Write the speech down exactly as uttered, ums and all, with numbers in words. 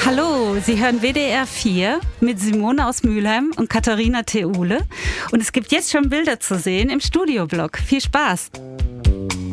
Hallo, Sie hören W D R vier mit Simone aus Mülheim und Katharina Theule. Und es gibt jetzt schon Bilder zu sehen im Studioblog. Viel Spaß!